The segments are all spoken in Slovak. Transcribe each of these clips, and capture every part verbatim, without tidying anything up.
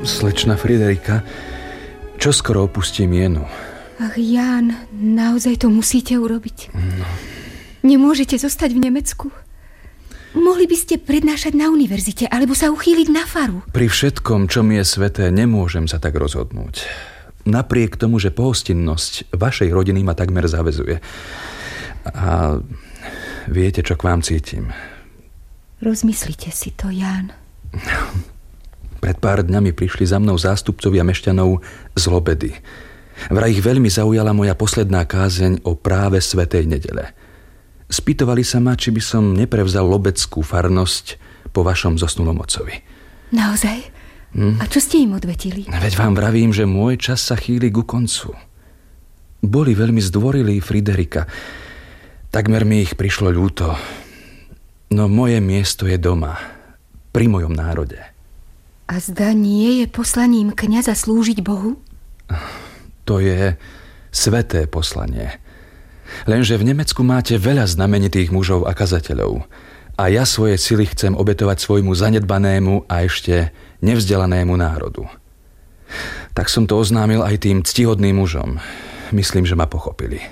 Slečna Friderika, čoskoro opustím Jenu. Ach, Ján, naozaj to musíte urobiť. No. Nemôžete zostať v Nemecku. Mohli by ste prednášať na univerzite, alebo sa uchýliť na faru. Pri všetkom, čo mi je sveté, nemôžem sa tak rozhodnúť. Napriek tomu, že pohostinnosť vašej rodiny ma takmer zaväzuje. A viete, čo k vám cítim. Rozmyslite si to, Ján. Pred pár dňami prišli za mnou zástupcovia mešťanov z Lobedy. Vraj ich veľmi zaujala moja posledná kázeň o práve svätej nedele. Spýtovali sa ma, či by som neprevzal lobeckú farnosť po vašom zosnulom otcovi. Naozaj? Hm? A čo ste im odvetili? Veď vám vravím, že môj čas sa chýli ku koncu. Boli veľmi zdvorilí, Friderika. Takmer mi ich prišlo ľúto. No moje miesto je doma, pri mojom národe. A zda nie je poslaním kňaza slúžiť Bohu? To je sväté poslanie. Lenže v Nemecku máte veľa znamenitých mužov a kazateľov. A ja svoje sily chcem obetovať svojmu zanedbanému a ešte nevzdelanému národu. Tak som to oznámil aj tým ctihodným mužom. Myslím, že ma pochopili.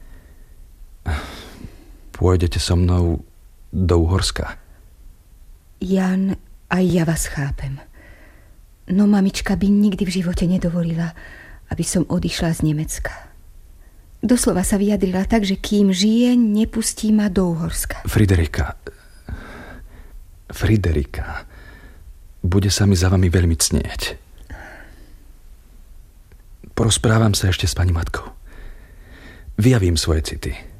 Pôjdete so mnou do Uhorska? Jan, aj ja vás chápem. No mamička by nikdy v živote nedovolila, aby som odišla z Nemecka. Doslova sa vyjadrila tak, že kým žije, nepustí ma do Uhorska. Friderika, Friderika, bude sa mi za vami veľmi cnieť. Porozprávam sa ešte s pani matkou. Vyjavím svoje city.